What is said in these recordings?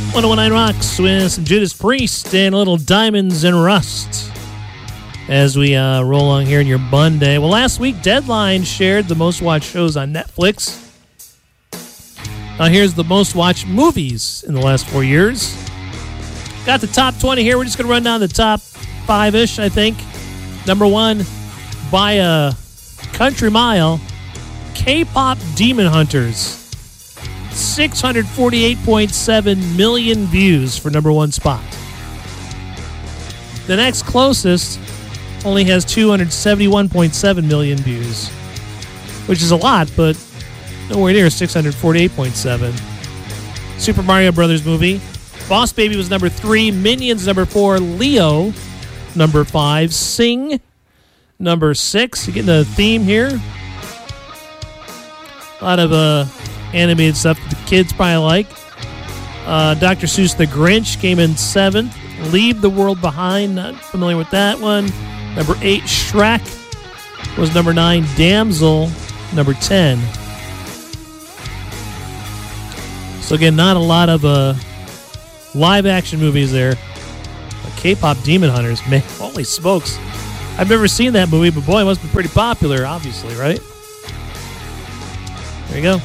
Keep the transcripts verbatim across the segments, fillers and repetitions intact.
one oh one nine Rocks with some Judas Priest and a little Diamonds and Rust as we uh, roll along here in your Monday. Well, last week, Deadline shared the most watched shows on Netflix. Now, here's the most watched movies in the last four years. Got the top twenty here. We're just going to run down the top five-ish, I think. Number one, by a country mile, K-pop Demon Hunters. six hundred forty-eight point seven million views for number one spot. The next closest only has two hundred seventy-one point seven million views, which is a lot, but nowhere near six hundred forty-eight point seven. Super Mario Brothers movie. Boss Baby was number three. Minions number four. Leo number five. Sing number six. You're getting a theme here. A lot of uh, animated stuff that the kids probably like. Uh, Doctor Seuss The Grinch came in seventh. Leave the World Behind. Not familiar with that one. Number eight, Shrek was number nine. Damsel, number ten. So again, not a lot of uh, live-action movies there. But K-pop Demon Hunters, man, holy smokes. I've never seen that movie, but boy, it must be pretty popular, obviously, right? There you go.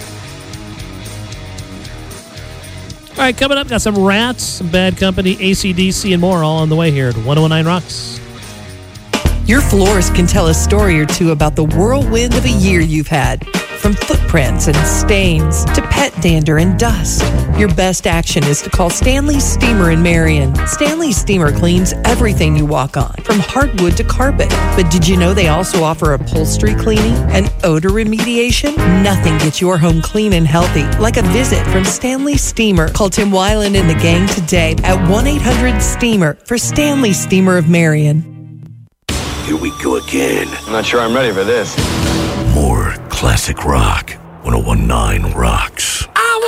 All right, coming up, got some Rats, some Bad Company, A C D C, and more all on the way here at one oh one nine Rocks. Your florist can tell a story or two about the whirlwind of a year you've had. From footprints and stains to pet dander and dust. Your best action is to call Stanley's Steamer in Marion. Stanley's Steamer cleans everything you walk on, from hardwood to carpet. But did you know they also offer upholstery cleaning and odor remediation? Nothing gets your home clean and healthy like a visit from Stanley's Steamer. Call Tim Weiland and the gang today at one eight hundred steamer for Stanley's Steamer of Marion. Here we go again. I'm not sure I'm ready for this. More classic rock. one oh one nine Rocks.